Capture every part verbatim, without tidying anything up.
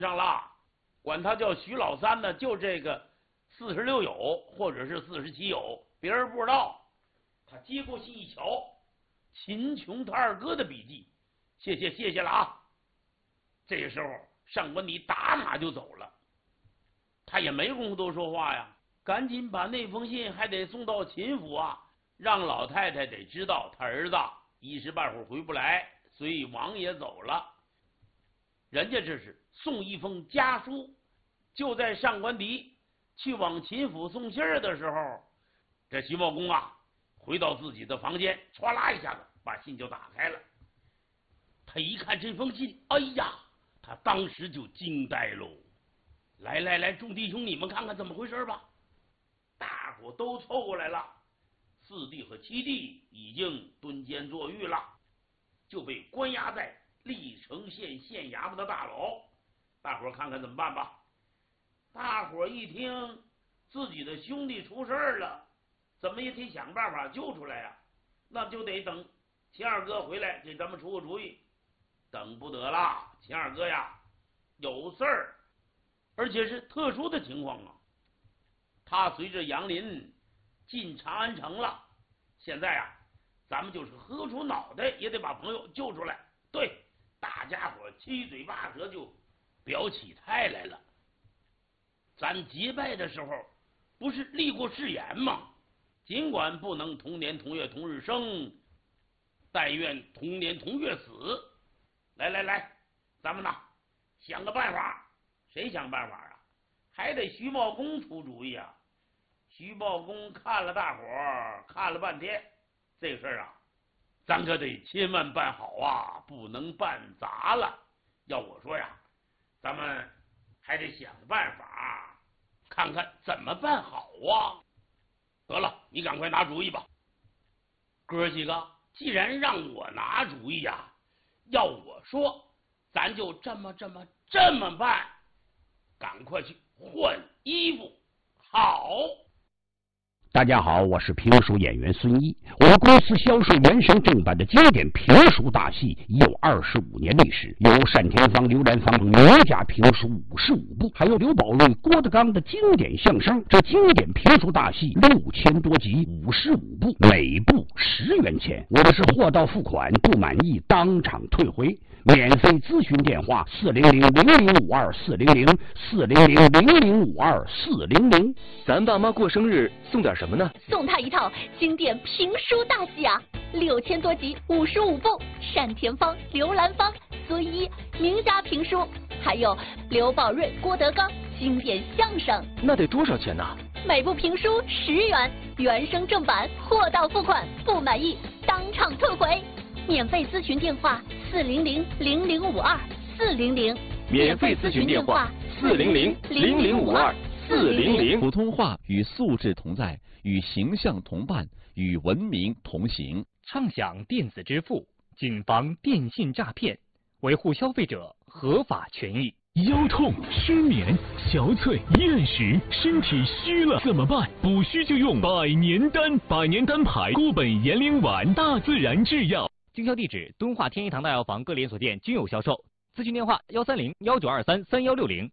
上了，管他叫徐老三呢，就这个四十六友或者是四十七友，别人不知道。他接过信一瞧，秦琼他二哥的笔记，谢谢谢谢了啊。这时候上官迪打马就走了，他也没工夫多说话呀，赶紧把那封信还得送到秦府啊，让老太太得知道他儿子一时半会儿回不来，所以王爷走了。人家这是送一封家书。就在上官迪去往秦府送信儿的时候，这徐茂公啊回到自己的房间，唰啦一下子把信就打开了。他一看这封信，哎呀，他当时就惊呆喽。来来来，众弟兄，你们看看怎么回事吧。大伙都凑过来了，四弟和七弟已经蹲监坐狱了，就被关押在历城县县衙门的大牢。大伙看看怎么办吧。大伙一听自己的兄弟出事了，怎么也得想办法救出来呀、啊，那就得等秦二哥回来给咱们出个主意。等不得了，秦二哥呀有事儿，而且是特殊的情况啊。他随着杨林进长安城了，现在啊咱们就是喝出脑袋也得把朋友救出来。对，大家伙七嘴八舌就表起态来了。咱结拜的时候不是立过誓言吗？尽管不能同年同月同日生，但愿同年同月死。来来来，咱们呢想个办法。谁想办法啊？还得徐茂公出主意啊。徐茂公看了大伙儿看了半天，这个事儿啊咱可得千万办好啊，不能办砸了。要我说呀，咱们还得想办法看看怎么办好啊。得了，你赶快拿主意吧。哥几个，既然让我拿主意啊，要我说咱就这么这么这么办，赶快去换衣服。好。 大家好，我是评书演员孙一。我们公司销售原声正版的经典评书大戏已有二十五年历史，有单田芳、刘兰芳名家评书五十五部，还有刘宝瑞、郭德纲的经典相声。这经典评书大戏六千多集，五十五部，每部十元钱。我们是货到付款，不满意当场退回。免费咨询电话：四零零零零五二四零零四零零零零五二四零零。 咱爸妈过生日送点什么呢？ 送他一套经典评书大戏啊，六千多集，五十五部，单田芳、刘兰芳、孙一名家评书，还有刘宝瑞、郭德纲经典相声。 那得多少钱呢？ 每部评书十元，原声正版，货到付款，不满意当场退回。免费咨询电话：四零零零零五二四零零。 免费咨询电话：四零零零零五二四零零。 普通话与素质同在，与形象同伴，与文明同行。 畅享电子支付，谨防电信诈骗，维护消费者合法权益。 腰痛、失眠、憔悴、厌食，身体虚了怎么办？补虚就用百年丹，百年丹牌固本延龄丸，大自然制药。 经销地址：敦化天一堂大药房各连锁店均有销售。咨询电话：幺三零幺九二三三幺六零。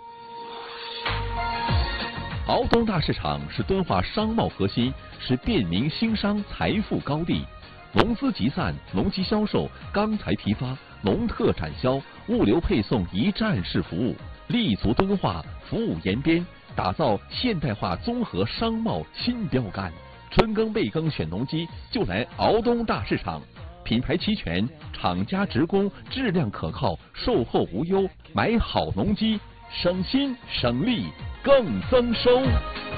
敖东大市场是敦化商贸核心，是便民兴商财富高地。农资集散、农机销售、钢材批发、农特产销、物流配送一站式服务，立足敦化，服务延边，打造现代化综合商贸新标杆。春耕备耕选农机，就来敖东大市场。品牌齐全，厂家直供，质量可靠，售后无忧。买好农机，省心省力更增收。